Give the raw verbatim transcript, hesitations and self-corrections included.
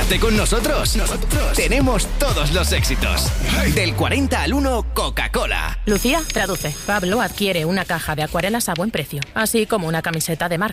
Quédate con nosotros. Nosotros tenemos todos los éxitos. Del cuarenta al uno, Coca-Cola. Lucía, traduce. Pablo adquiere una caja de acuarelas a buen precio, así como una camiseta de marca.